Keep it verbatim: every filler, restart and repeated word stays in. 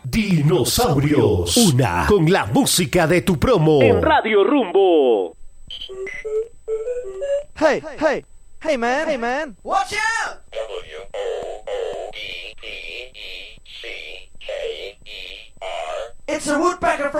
Dinosaurios. Una con la música de tu promo. En Radio Rumbo. Hey, hey, hey man, hey man. Watch out! W O O D E E C K E R. It's a wood